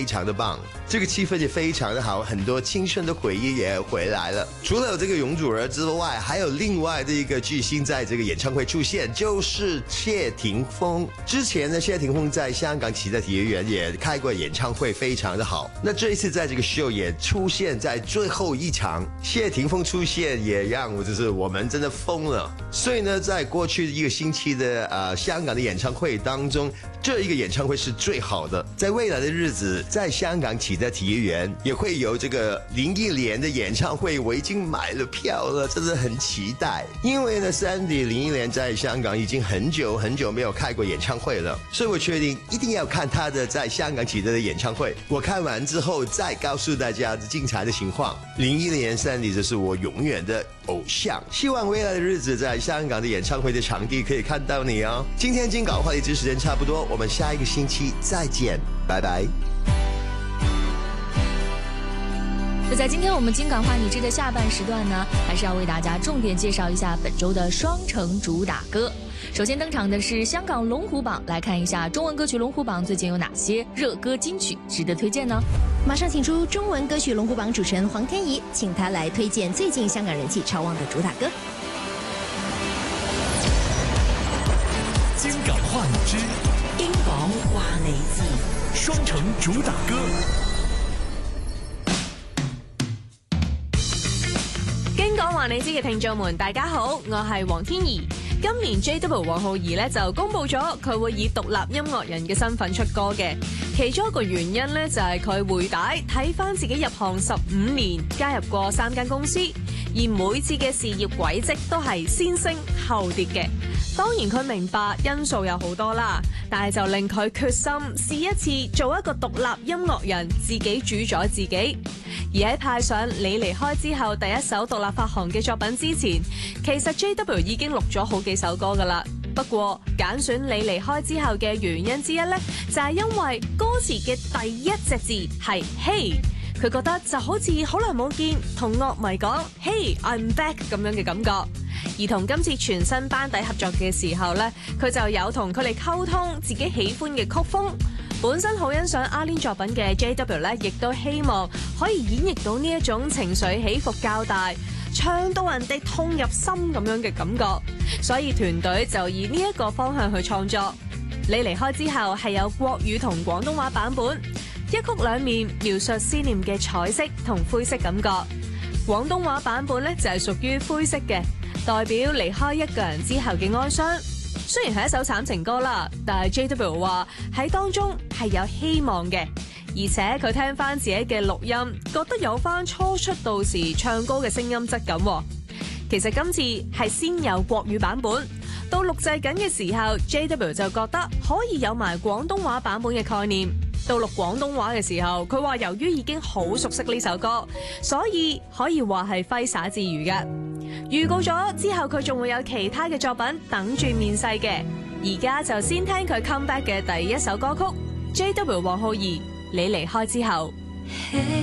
非常的棒，这个气氛也非常的好，很多青春的回忆也回来了。除了有这个容祖儿之外，还有另外的一个巨星在这个演唱会出现，就是谢霆锋。之前呢，谢霆锋在香港启德体育园也开过演唱会，非常的好。那这一次在这个 show 也出现在最后一场，谢霆锋出现也让我们真的疯了。所以呢，在过去一个星期的香港的演唱会当中，这一个演唱会是最好的。在未来的日子，在香港启德体育园也会有这个林忆莲的演唱会，我已经买了票了，真的很期待。因为呢，Sandy 林忆莲在香港已经很久没有开过演唱会了，所以我确定一定要看她的在香港启德的演唱会。我看完之后再告诉大家精彩的情况。林忆莲 Sandy 这是我永远的偶像，希望未来的日子在香港的演唱会的场地可以看到你哦。今天金港话题之时间差不多，我们下一个星期再见，拜拜。 就在今天我们金港话你知的下半时段呢，还是要为大家重点介绍一下本周的双城主打歌。首先登场的是香港龙虎榜，来看一下中文歌曲龙虎榜最近有哪些热歌金曲值得推荐呢？ 马上请出中文歌曲龙虎榜主持人黄天怡，请他来推荐最近香港人气超旺的主打歌。 金港话你知， 英港話你知， 雙城主打歌。 京港話你知嘅聽眾們，大家好，我係黃天怡。今年 JW 黃浩儀咧就公布咗佢會以獨立音樂人嘅身份出歌嘅，其中一個原因咧就係佢回帶睇翻自己入行15年，加入過3間公司，而每次嘅事業軌跡都係先升後跌嘅。當然佢明白因素有好多啦，但係就令佢決心試一次做一個獨立音樂人，自己主宰自己。而喺派上你離開之後第一首獨立發行嘅作品之前，其實 JW 已經錄咗好幾首歌㗎啦。不過揀選你離開之後嘅原因之一呢，就係因為歌詞嘅第一隻字係 Hey， 佢覺得就好似好耐冇見同樂迷講 Hey I'm back 咁樣嘅感覺。而同今次全新班底合作嘅時候呢，佢就有同佢哋溝通自己喜歡嘅曲風。本身好欣賞阿 Lin 作品嘅 JW 咧，亦都希望可以演繹到呢一種情緒起伏較大，唱到人哋痛入心咁樣嘅感覺，所以團隊就以呢一個方向去創作。你離開之後係有國語同廣東話版本，一曲兩面描述思念嘅彩色同灰色感覺。廣東話版本咧就係屬於灰色嘅，代表離開一個人之後嘅哀傷。雖然係一首慘情歌啦，但係 JW 話喺當中係有希望嘅，而且佢聽翻自己嘅錄音，覺得有翻初出道時唱歌嘅聲音質感。其實今次係先有國語版本，到錄製緊嘅時候 JW 就覺得可以有埋廣東話版本嘅概念。到錄廣東話嘅時候，佢話由於已經好熟悉呢首歌，所以可以話係揮灑自如嘅。預告咗之後佢仲會有其他嘅作品等住面世嘅，而家就先聽佢 come back 嘅第一首歌曲 JW 黃浩儀你離開之後。 Hey